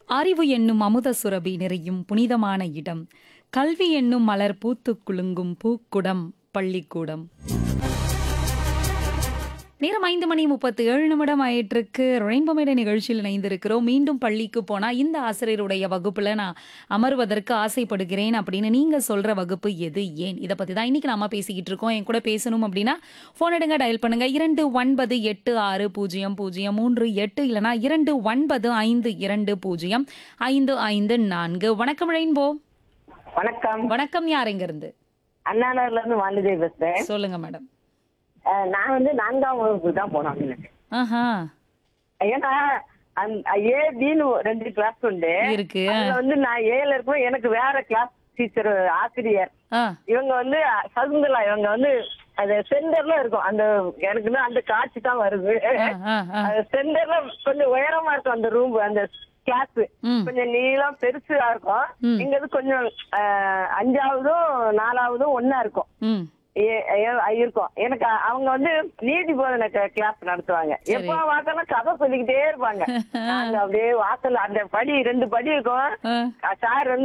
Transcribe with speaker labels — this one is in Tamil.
Speaker 1: அறிவு என்னும் அமுத சுரபி நிறையும் புனிதமான இடம். கல்வி என்னும் மலர் பூத்துக் குலுங்கும் பூக்குடம் பள்ளிக்கூடம். நேரம் 5:37 ஆயிட்டிருக்கு. ரெயின்போ மேடை நிகழ்ச்சியில் இணைந்திருக்கிறோம். மீண்டும் பள்ளிக்கு போனா இந்த ஆசிரியருடைய வகுப்புல நான் அமர்வதற்கு ஆசைப்படுகிறேன் அப்படின்னு நீங்க சொல்ற வகுப்பு எது, ஏன்? இதை பத்தி தான் இன்னைக்கு நாம பேசிக்கிட்டு இருக்கோம். என் கூட பேசணும் அப்படின்னா போன் எடுங்க, டயல் பண்ணுங்க 29860038 இல்லைனா 29520554. வணக்கம் ரெயின்போ.
Speaker 2: வணக்கம்.
Speaker 1: வணக்கம். யார் எங்க இருந்து?
Speaker 2: அண்ணாநகர்ல இருந்து வாலிதேவி பேசுறேன்.
Speaker 1: சொல்லுங்க மேடம்.
Speaker 2: நான் 4ஆம் வகுப்பு தான் போனேன்.
Speaker 1: ஆஹா,
Speaker 2: ஏன்னா ஏ பின்னு 2 கிளாஸ் உண்டு.
Speaker 1: இருக்கு.
Speaker 2: அதுல நான் ஏல இருக்கும். எனக்கு வேற கிளாஸ் டீச்சர் ஆசிரியர்.
Speaker 1: ஆ,
Speaker 2: இவங்க சகுந்தலா. இவங்க அது சென்டர்ல இருக்கும். எனக்கு அந்த காட்சி தான் வருது.
Speaker 1: ஆ, ஆ.
Speaker 2: சென்டர்ல கொஞ்சம் உயரமா இருக்கும் அந்த ரூம். அந்த கிளாஸ்
Speaker 1: ம்.
Speaker 2: கொஞ்சம் நீளம் பெருசா இருக்கும்.
Speaker 1: ம்.
Speaker 2: இங்க கொஞ்சம் 5ஆவதும் 4ஆவதும் ஒன்னா இருக்கும்.
Speaker 1: ம்.
Speaker 2: இருக்கும். எனக்கு அவங்க நீதி போதனை கிளாஸ் நடத்துவாங்க. எப்ப பார்த்தாலும் கதை சொல்லிக்கிட்டே இருப்பாங்க. நாங்க அப்படியே வாசல் அந்த படி 2 படி இருக்கும்.
Speaker 1: ஆ.
Speaker 2: சார்